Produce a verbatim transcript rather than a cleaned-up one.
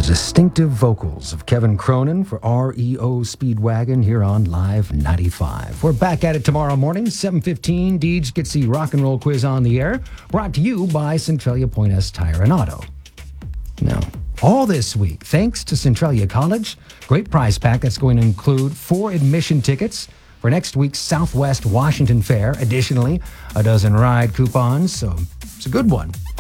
the distinctive vocals of Kevin Cronin for R E O Speedwagon here on Live ninety-five. We're back at it tomorrow morning, seven fifteen. Deej gets the rock and roll quiz on the air, brought to you by Centralia Point S Tire and Auto. Now, all this week, thanks to Centralia College, great prize pack that's going to include four admission tickets for next week's Southwest Washington Fair. Additionally, a dozen ride coupons, so it's a good one.